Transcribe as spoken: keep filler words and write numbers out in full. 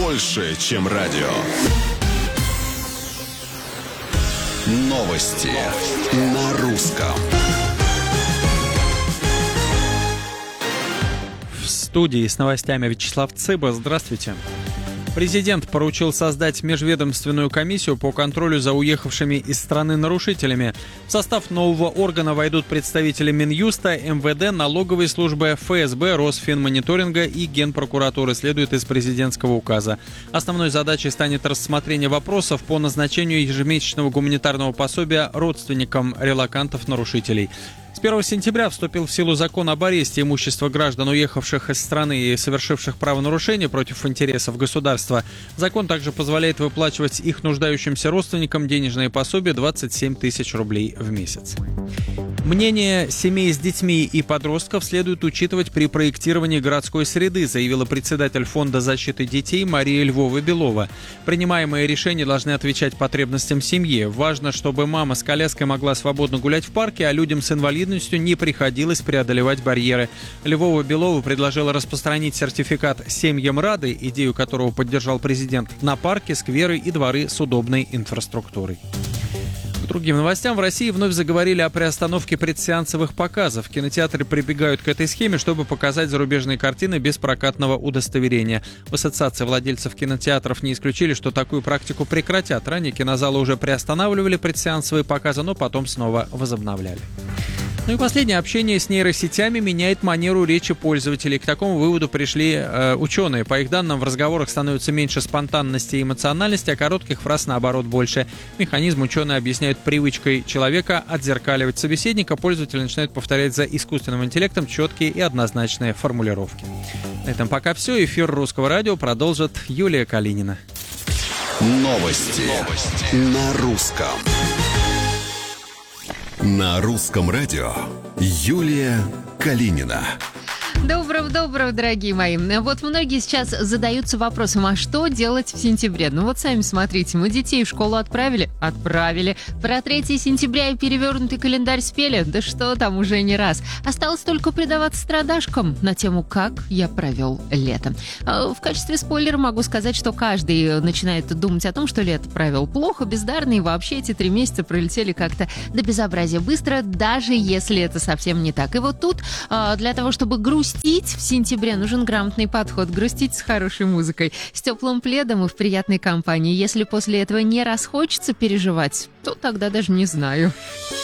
больше, чем радио. Новости на русском. В студии с новостями Вячеслав Цыба. Здравствуйте. Президент поручил создать межведомственную комиссию по контролю за уехавшими из страны нарушителями. В состав нового органа войдут представители Минюста, эм вэ дэ, налоговой службы, эф эс бэ, Росфинмониторинга и Генпрокуратуры, следует из президентского указа. Основной задачей станет рассмотрение вопросов по назначению ежемесячного гуманитарного пособия родственникам релокантов-нарушителей. С первого сентября вступил в силу закон об аресте имущества граждан, уехавших из страны и совершивших правонарушения против интересов государства. Закон также позволяет выплачивать их нуждающимся родственникам денежные пособия двадцать семь тысяч рублей в месяц. Мнение семей с детьми и подростков следует учитывать при проектировании городской среды, заявила председатель Фонда защиты детей Мария Львова-Белова. Принимаемые решения должны отвечать потребностям семьи. Важно, чтобы мама с коляской могла свободно гулять в парке, а людям с инвалидностью не приходилось преодолевать барьеры. Львова-Белова предложила распространить сертификат «Семьям рады», идею которого поддержал президент, на парки, скверы и дворы с удобной инфраструктурой. К другим новостям. В России вновь заговорили о приостановке предсеансовых показов. Кинотеатры прибегают к этой схеме, чтобы показать зарубежные картины без прокатного удостоверения. В Ассоциации владельцев кинотеатров не исключили, что такую практику прекратят. Ранее кинозалы уже приостанавливали предсеансовые показы, но потом снова возобновляли. Ну и последнее. Общение с нейросетями меняет манеру речи пользователей. К такому выводу пришли э, ученые. По их данным, в разговорах становится меньше спонтанности и эмоциональности, а коротких фраз, наоборот, больше. Механизм ученые объясняют привычкой человека отзеркаливать собеседника. Пользователи начинают повторять за искусственным интеллектом четкие и однозначные формулировки. На этом пока все. Эфир Русского радио продолжит Юлия Калинина. Новости, Новости. на русском. На русском радио Юлия Калинина. Доброго-доброго, дорогие мои. Вот многие сейчас задаются вопросом, а что делать в сентябре? Ну вот сами смотрите, мы детей в школу отправили? Отправили. Про третьего сентября и перевернутый календарь спели? Да что там, уже не раз. Осталось только предаваться страдашкам на тему «Как я провел лето». В качестве спойлера могу сказать, что каждый начинает думать о том, что лето провел плохо, бездарно, и вообще эти три месяца пролетели как-то до безобразия быстро, даже если это совсем не так. И вот тут для того, чтобы грустить в сентябре, нужен грамотный подход. Грустить с хорошей музыкой, с теплым пледом и в приятной компании. Если после этого не расхочется переживать, то тогда даже не знаю.